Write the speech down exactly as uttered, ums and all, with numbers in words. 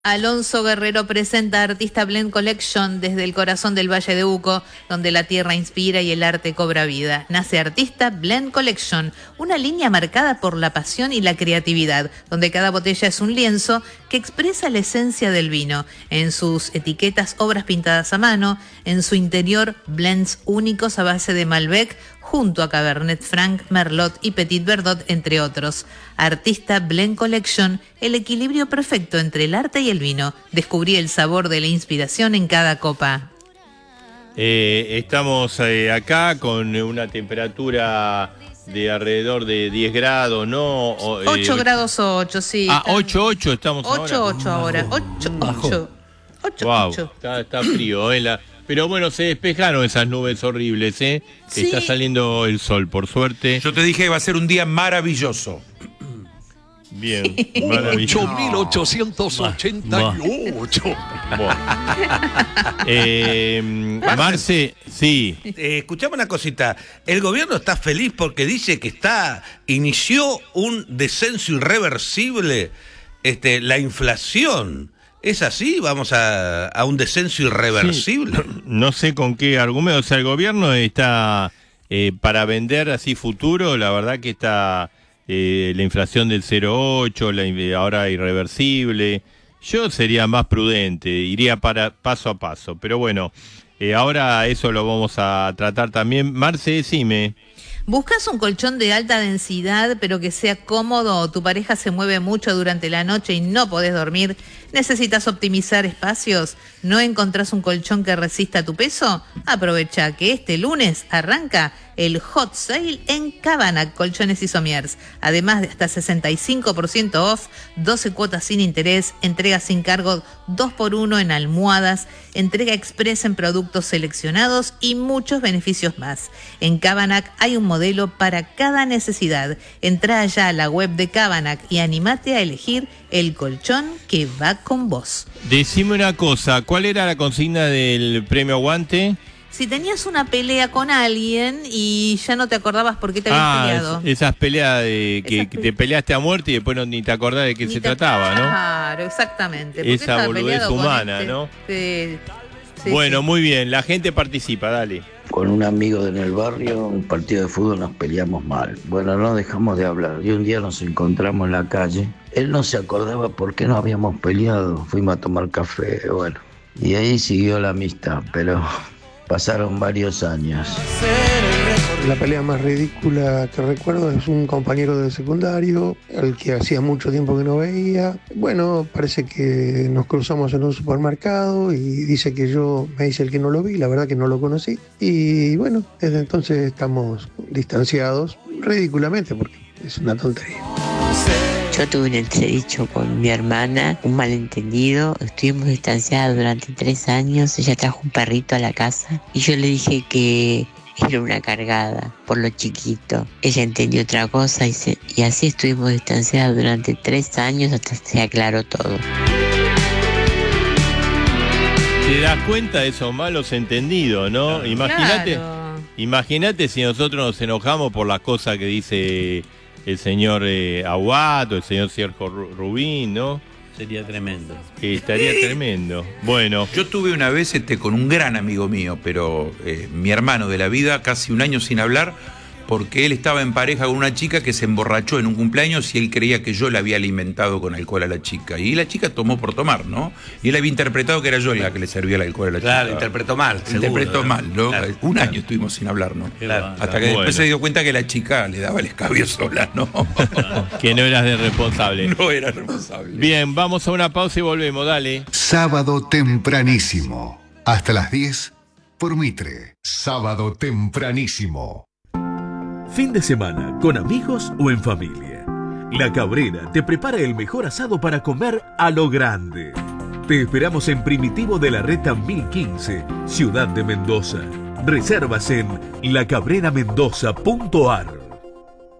Alonso Guerrero presenta Artista Blend Collection desde el corazón del Valle de Uco, donde la tierra inspira y el arte cobra vida. Nace Artista Blend Collection, una línea marcada por la pasión y la creatividad, donde cada botella es un lienzo que expresa la esencia del vino. En sus etiquetas, obras pintadas a mano, en su interior, blends únicos a base de Malbec, junto a Cabernet Franc, Merlot y Petit Verdot, entre otros. Artista Blend Collection, el equilibrio perfecto entre el arte y el vino. Descubrí el sabor de la inspiración en cada copa. Eh, estamos eh, acá con una temperatura de alrededor de diez grados, ¿no? O, eh, ocho grados ocho, sí. Ah, ocho, ocho estamos ocho, ahora. ocho ahora. ocho, ocho. ocho, Wow, ocho. está, está frío, ¿eh? La... Pero bueno, se despejaron esas nubes horribles, ¿eh? Sí. Está saliendo el sol, por suerte. Yo te dije que va a ser un día maravilloso. Bien, maravilloso. ocho mil ochocientos ochenta y ocho. Bueno. Eh, Marce, sí. Eh, escuchame una cosita. El gobierno está feliz porque dice que está inició un descenso irreversible, este, la inflación. ¿Es así? ¿Vamos a, a un descenso irreversible? Sí, no sé con qué argumento. O sea, el gobierno está eh, para vender así futuro. La verdad que está eh, la inflación del cero coma ocho, la, ahora irreversible. Yo sería más prudente, iría para paso a paso. Pero bueno, eh, ahora eso lo vamos a tratar también. Marce, decime. ¿Buscas un colchón de alta densidad pero que sea cómodo o tu pareja se mueve mucho durante la noche y no podés dormir? ¿Necesitas optimizar espacios? ¿No encontrás un colchón que resista tu peso? Aprovecha que este lunes arranca el Hot Sale en Cabanac Colchones y Somiers. Además de hasta sesenta y cinco por ciento off, doce cuotas sin interés, entrega sin cargo dos por uno en almohadas, entrega express en productos seleccionados y muchos beneficios más. En Cabanac hay un modelo para cada necesidad. Entrá ya a la web de Cabanac y animate a elegir el colchón que va con vos. Decime una cosa, ¿cuál era la consigna del premio Aguante? Si tenías una pelea con alguien y ya no te acordabas por qué te habías ah, peleado. Es, esas peleas de que, Esas que pe- te peleaste a muerte y después no, ni te acordás de qué Ni se te- trataba, ¿no? Claro, exactamente. ¿Por qué Esa estaba boludez peleado con humana, este? ¿no? Sí, sí, bueno, sí. muy bien, la gente participa, dale. Con un amigo en el barrio, un partido de fútbol, nos peleamos mal. Bueno, no dejamos de hablar. Y un día nos encontramos en la calle. Él no se acordaba por qué no habíamos peleado. Fuimos a tomar café, bueno. Y ahí siguió la amistad, pero pasaron varios años. La pelea más ridícula que recuerdo es un compañero de secundario, al que hacía mucho tiempo que no veía. Bueno, parece que nos cruzamos en un supermercado y dice que yo me hice el que no lo vi, la verdad que no lo conocí. Y bueno, desde entonces estamos distanciados, ridículamente, porque es una tontería. Yo tuve un entredicho con mi hermana, un malentendido, estuvimos distanciadas durante tres años, ella trajo un perrito a la casa y yo le dije que era una cargada por lo chiquito. Ella entendió otra cosa y, se, y así estuvimos distanciadas durante tres años hasta que se aclaró todo. ¿Te das cuenta de esos malos entendidos, no? Claro. Imagínate, Claro. imagínate si nosotros nos enojamos por las cosas que dice el señor eh, Aguat o el señor Sergio Ru- Rubín, ¿no? Sería tremendo. Que estaría tremendo. Bueno, Yo tuve una vez este, con un gran amigo mío, pero eh, mi hermano de la vida, casi un año sin hablar, porque él estaba en pareja con una chica que se emborrachó en un cumpleaños y él creía que yo le había alimentado con alcohol a la chica. Y la chica tomó por tomar, ¿no? Y él había interpretado que era yo la que le servía el alcohol a la Claro, chica. interpretó mal. seguro, Interpretó ¿no? mal, ¿no? Claro, un claro. año estuvimos sin hablar, ¿no? Claro. Hasta que Bueno. después se dio cuenta que la chica le daba el escabio sola, ¿no? que no eras de responsable. No era responsable. Bien, vamos a una pausa y volvemos, dale. Sábado tempranísimo. Hasta las diez por Mitre. Sábado tempranísimo. Fin de semana, con amigos o en familia. La Cabrera te prepara el mejor asado para comer a lo grande. Te esperamos en Primitivo de la Reta mil quince, Ciudad de Mendoza. Reservas en la cabrera mendoza punto a r.